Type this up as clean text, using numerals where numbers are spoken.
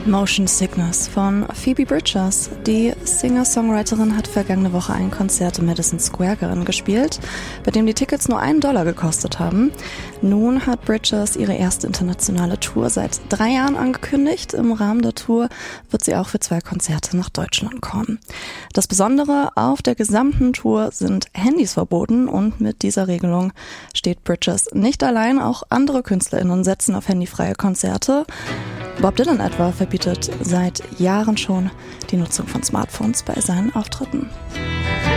Motion Sickness von Phoebe Bridgers. Die Singer-Songwriterin hat vergangene Woche ein Konzert im Madison Square Garden gespielt, bei dem die Tickets nur $1 gekostet haben. Nun hat Bridgers ihre erste internationale Tour seit 3 Jahren angekündigt. Im Rahmen der Tour wird sie auch für 2 Konzerte nach Deutschland kommen. Das Besondere, auf der gesamten Tour sind Handys verboten und mit dieser Regelung steht Bridgers nicht allein. Auch andere KünstlerInnen setzen auf handyfreie Konzerte. Bob Dylan etwa verbietet seit Jahren schon die Nutzung von Smartphones bei seinen Auftritten.